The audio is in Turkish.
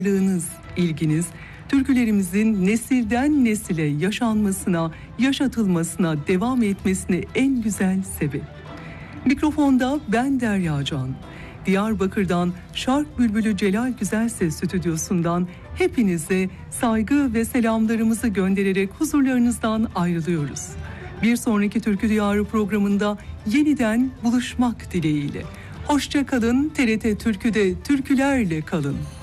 Varlığınız, ilginiz, türkülerimizin nesilden nesile yaşanmasına, yaşatılmasına, devam etmesine en güzel sebep. Mikrofonda ben Derya Can. Diyarbakır'dan Şark Bülbülü Celal Güzelses stüdyosundan hepinize saygı ve selamlarımızı göndererek huzurlarınızdan ayrılıyoruz. Bir sonraki Türkü Diyarı programında yeniden buluşmak dileğiyle. Hoşça kalın, TRT Türkü'de türkülerle kalın.